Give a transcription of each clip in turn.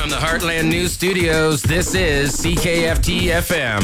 From the Heartland News Studios, this is CKFT FM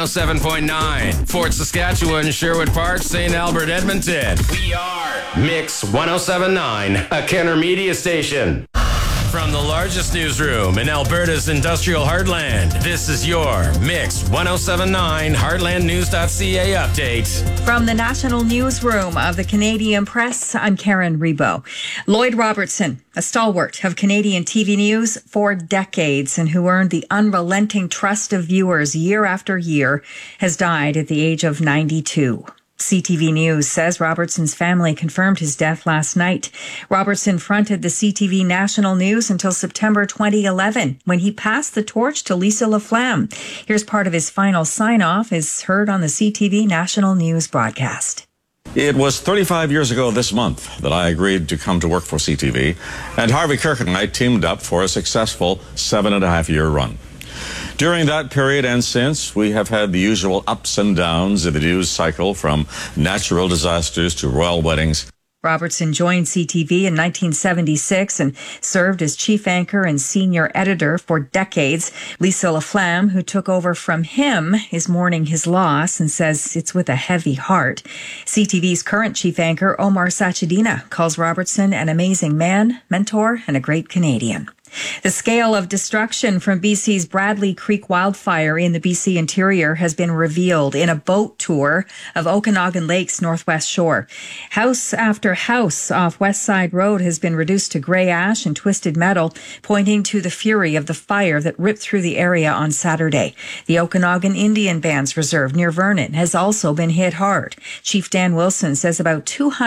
107.9, Fort Saskatchewan, Sherwood Park, St. Albert, Edmonton. We are Mix 107.9, a Kenner media station. From the largest newsroom in Alberta's industrial heartland, this is your Mix 107.9 HeartlandNews.ca update. From the national newsroom of the Canadian Press, I'm Karen Rebo. Lloyd Robertson, a stalwart of Canadian TV news for decades and who earned the unrelenting trust of viewers year after year, has died at the age of 92. CTV News says Robertson's family confirmed his death last night. Robertson fronted the CTV National News until September 2011, when he passed the torch to Lisa LaFlamme. Here's part of his final sign-off, as heard on the CTV National News broadcast. It was 35 years ago this month that I agreed to come to work for CTV, and Harvey Kirk and I teamed up for a successful 7.5-year run. During that period and since, we have had the usual ups and downs of the news cycle, from natural disasters to royal weddings. Robertson joined CTV in 1976 and served as chief anchor and senior editor for decades. Lisa LaFlamme, who took over from him, is mourning his loss and says it's with a heavy heart. CTV's current chief anchor, Omar Sachedina, calls Robertson an amazing man, mentor, and a great Canadian. The scale of destruction from BC's Bradley Creek wildfire in the BC interior has been revealed in a boat tour of Okanagan Lake's northwest shore. House after house off West Side Road has been reduced to grey ash and twisted metal, pointing to the fury of the fire that ripped through the area on Saturday. The Okanagan Indian Bands Reserve near Vernon has also been hit hard. Chief Dan Wilson says about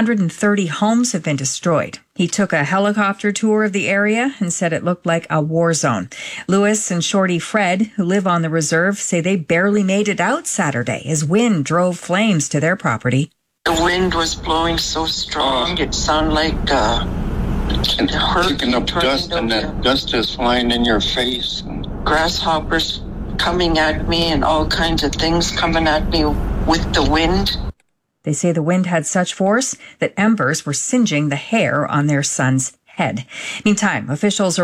230 homes have been destroyed. He took a helicopter tour of the area and said it looked like a war zone. Lewis and Shorty Fred, who live on the reserve, say they barely made it out Saturday as wind drove flames to their property. The wind was blowing so strong, it sounded like kicking up dust, and that dust is flying in your face. Grasshoppers coming at me and all kinds of things coming at me with the wind. They say the wind had such force that embers were singeing the hair on their son's head. Meantime, officials are